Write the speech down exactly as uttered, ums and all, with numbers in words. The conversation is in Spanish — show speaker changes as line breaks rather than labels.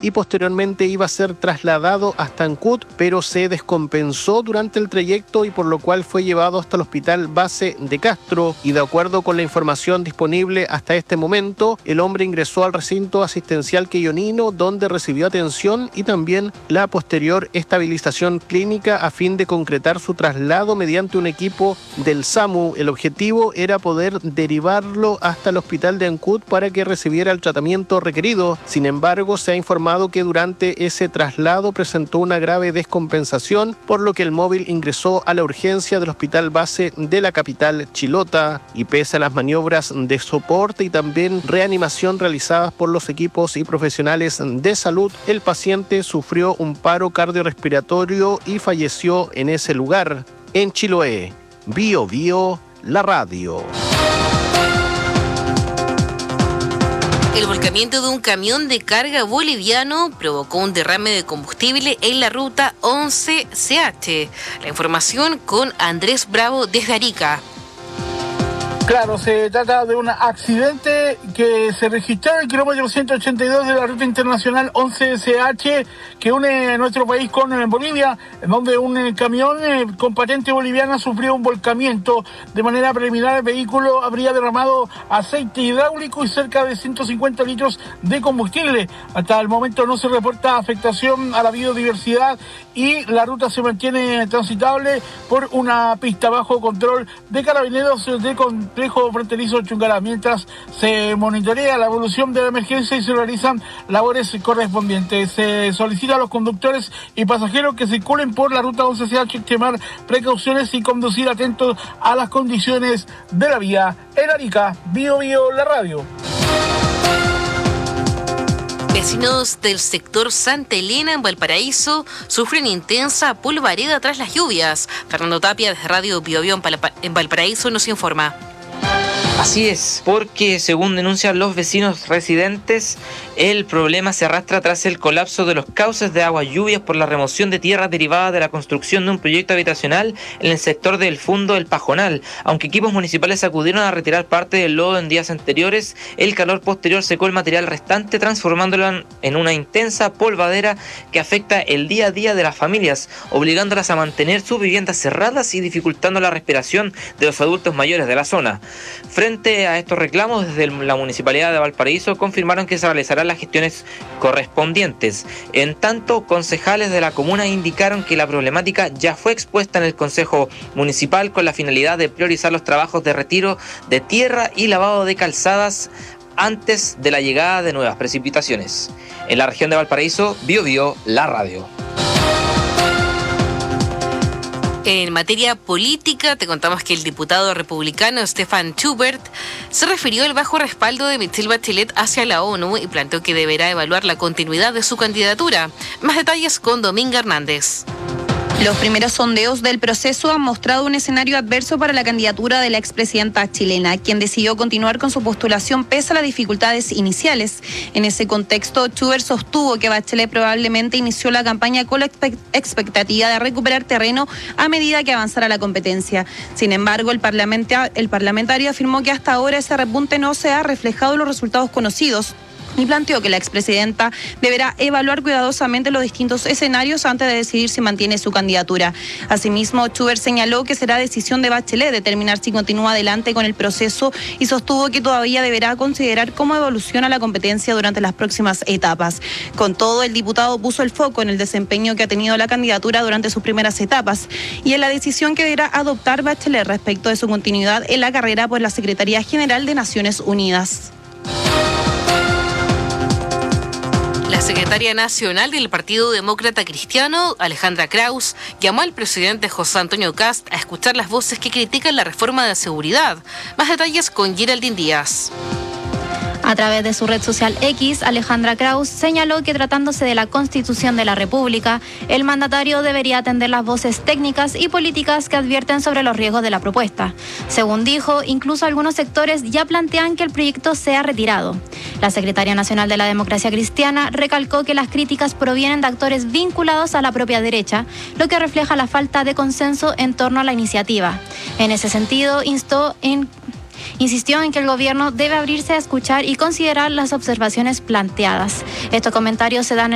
y posteriormente iba a ser trasladado hasta Ancud, pero se descompensó durante el trayecto y por lo cual fue llevado hasta el hospital base de Castro. Y de acuerdo con la información disponible hasta este momento, el hombre ingresó al recinto asistencial queyonino, donde recibió atención y también la posterior estabilización clínica a fin de concretar su traslado mediante un equipo del SAMU. El objetivo era poder derivarlo hasta el hospital de Ancud para que recibiera el tratamiento requerido. Sin embargo, se ha informado que durante ese traslado presentó una grave descompensación, por lo que el móvil ingresó a la urgencia del hospital base de la capital chilota. Y pese a las maniobras de soporte y también reanimación realizadas por los equipos y profesionales de salud, el paciente sufrió un paro cardiorrespiratorio y falleció en ese lugar. En Chiloé, Bio Bio, la radio.
El volcamiento de un camión de carga boliviano provocó un derrame de combustible en la ruta once C H. La información con Andrés Bravo desde Arica.
Claro, se trata de un accidente que se registró en el kilómetro ciento ochenta y dos de la ruta internacional once C H que une nuestro país con Bolivia, en donde un camión con patente boliviana sufrió un volcamiento. De manera preliminar, el vehículo habría derramado aceite hidráulico y cerca de ciento cincuenta litros de combustible. Hasta el momento no se reporta afectación a la biodiversidad y la ruta se mantiene transitable por una pista bajo control de carabineros de complejo fronterizo Chungará, mientras se monitorea la evolución de la emergencia y se realizan labores correspondientes. Se solicita a los conductores y pasajeros que circulen por la ruta once C H extremar precauciones y conducir atentos a las condiciones de la vía. En Arica, Bio Bio, la radio.
Vecinos del sector Santa Elena en Valparaíso sufren intensa polvareda tras las lluvias. Fernando Tapia desde Radio Bio Bio en Valparaíso nos informa.
Así es, porque según denuncian los vecinos residentes, el problema se arrastra tras el colapso de los cauces de agua lluvias por la remoción de tierra derivada de la construcción de un proyecto habitacional en el sector del Fundo del Pajonal. Aunque equipos municipales acudieron a retirar parte del lodo en días anteriores, el calor posterior secó el material restante, transformándolo en una intensa polvadera que afecta el día a día de las familias, obligándolas a mantener sus viviendas cerradas y dificultando la respiración de los adultos mayores de la zona. Frente a estos reclamos, desde la Municipalidad de Valparaíso confirmaron que se realizarán las gestiones correspondientes. En tanto, concejales de la comuna indicaron que la problemática ya fue expuesta en el Consejo Municipal con la finalidad de priorizar los trabajos de retiro de tierra y lavado de calzadas antes de la llegada de nuevas precipitaciones. En la región de Valparaíso, Bio Bio, la radio.
En materia política, te contamos que el diputado republicano Stefan Schubert se refirió al bajo respaldo de Michelle Bachelet hacia la ONU y planteó que deberá evaluar la continuidad de su candidatura. Más detalles con Dominga Hernández.
Los primeros sondeos del proceso han mostrado un escenario adverso para la candidatura de la expresidenta chilena, quien decidió continuar con su postulación pese a las dificultades iniciales. En ese contexto, Schubert sostuvo que Bachelet probablemente inició la campaña con la expectativa de recuperar terreno a medida que avanzara la competencia. Sin embargo, el, parlamenta- el parlamentario afirmó que hasta ahora ese repunte no se ha reflejado en los resultados conocidos, y planteó que la expresidenta deberá evaluar cuidadosamente los distintos escenarios antes de decidir si mantiene su candidatura. Asimismo, Schubert señaló que será decisión de Bachelet determinar si continúa adelante con el proceso y sostuvo que todavía deberá considerar cómo evoluciona la competencia durante las próximas etapas. Con todo, el diputado puso el foco en el desempeño que ha tenido la candidatura durante sus primeras etapas y en la decisión que deberá adoptar Bachelet respecto de su continuidad en la carrera por la Secretaría General de Naciones Unidas.
La secretaria nacional del Partido Demócrata Cristiano, Alejandra Kraus, llamó al presidente José Antonio Kast a escuchar las voces que critican la reforma de seguridad. Más detalles con Geraldine Díaz.
A través de su red social X, Alejandra Kraus señaló que tratándose de la Constitución de la República, el mandatario debería atender las voces técnicas y políticas que advierten sobre los riesgos de la propuesta. Según dijo, incluso algunos sectores ya plantean que el proyecto sea retirado. La secretaria nacional de la Democracia Cristiana recalcó que las críticas provienen de actores vinculados a la propia derecha, lo que refleja la falta de consenso en torno a la iniciativa. En ese sentido, instó en Insistió en que el gobierno debe abrirse a escuchar y considerar las observaciones planteadas. Estos comentarios se dan en